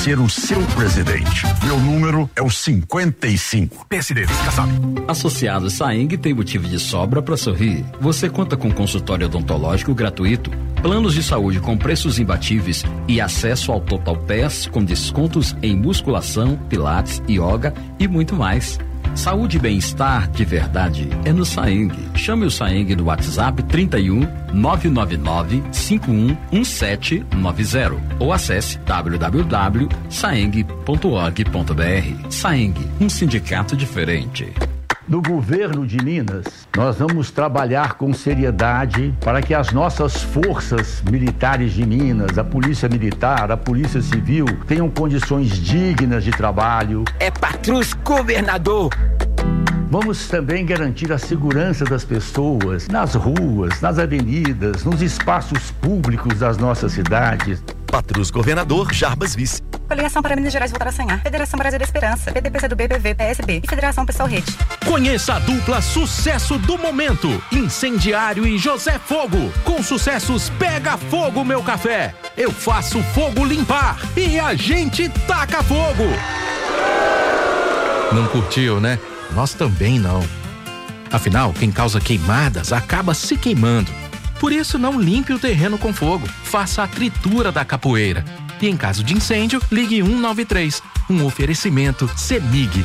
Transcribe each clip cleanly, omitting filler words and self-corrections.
ser o seu presidente. Meu número é o 55. PSD, Kassab. Associados Saeng tem motivo de sobra para sorrir. Você conta com consultório odontológico gratuito, planos de saúde com preços imbatíveis e acesso ao Total Pass com descontos em musculação, pilates, yoga e muito mais. Saúde e bem-estar de verdade é no Saeng. Chame o Saeng no WhatsApp 31 999 51 1790 ou acesse www.saeng.org.br. Saeng, um sindicato diferente. No governo de Minas, nós vamos trabalhar com seriedade para que as nossas forças militares de Minas, a Polícia Militar, a Polícia Civil, tenham condições dignas de trabalho. É patrus, governador! Vamos também garantir a segurança das pessoas nas ruas, nas avenidas, nos espaços públicos das nossas cidades. Patrus Governador Jarbas Vice. Coligação para Minas Gerais voltar a sonhar. Federação Brasil da Esperança, PDPC do BPV, PSB e Federação Pessoal Rede. Conheça a dupla sucesso do momento, Incendiário e José Fogo. Com sucessos Pega Fogo Meu Café, Eu Faço Fogo Limpar e a gente taca fogo. Não curtiu, né? Nós também não. Afinal, quem causa queimadas acaba se queimando. Por isso, não limpe o terreno com fogo. Faça a tritura da capoeira. E em caso de incêndio, ligue 193. Um oferecimento CEMIG.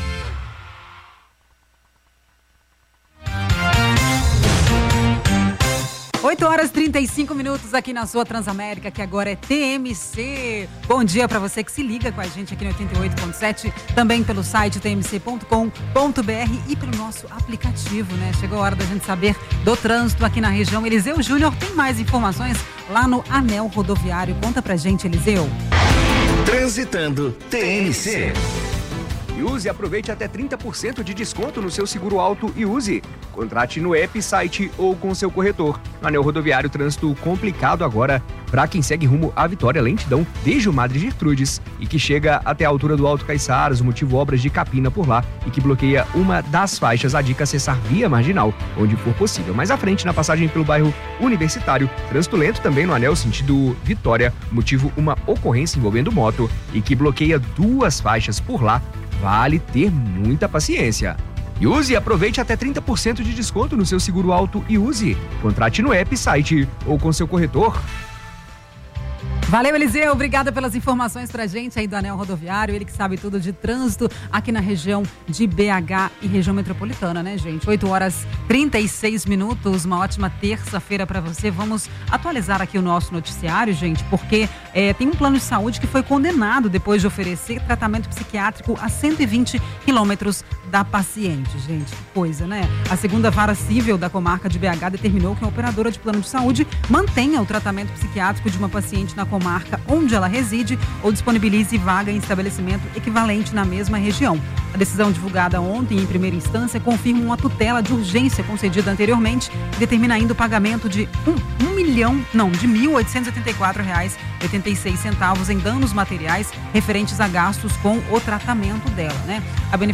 8h35 aqui na sua Transamérica, que agora é TMC. Bom dia para você que se liga com a gente aqui no 88.7, também pelo site tmc.com.br e pelo nosso aplicativo, né? Chegou a hora da gente saber do trânsito aqui na região. Eliseu Júnior tem mais informações lá no Anel Rodoviário. Conta pra gente, Eliseu. Transitando TMC. E use e aproveite até 30% de desconto no seu seguro auto e use. Contrate no app, site ou com seu corretor. No Anel Rodoviário, trânsito complicado agora para quem segue rumo à Vitória, lentidão desde o Madre Gertrudes e que chega até a altura do Alto Caiçaras, o motivo obras de capina por lá e que bloqueia uma das faixas. A dica acessar via marginal, onde for possível. Mais à frente, na passagem pelo bairro Universitário, trânsito lento também no Anel sentido Vitória, motivo uma ocorrência envolvendo moto e que bloqueia duas faixas por lá. Vale ter muita paciência. E use e aproveite até 30% de desconto no seu seguro auto e use. Contrate no app, site ou com seu corretor. Valeu, Eliseu. Obrigada pelas informações pra gente aí do Anel Rodoviário. Ele que sabe tudo de trânsito aqui na região de BH e região metropolitana, né, gente? 8h36. Uma ótima terça-feira pra você. Vamos atualizar aqui o nosso noticiário, gente, porque tem um plano de saúde que foi condenado depois de oferecer tratamento psiquiátrico a 120 quilômetros da paciente, gente. Que coisa, né? A segunda vara civil da comarca de BH determinou que a operadora de plano de saúde mantenha o tratamento psiquiátrico de uma paciente na comarca onde ela reside ou disponibilize vaga em estabelecimento equivalente na mesma região. A decisão divulgada ontem em primeira instância confirma uma tutela de urgência concedida anteriormente e determina ainda o pagamento de R$ 1.884,86 em danos materiais referentes a gastos com o tratamento dela, né? A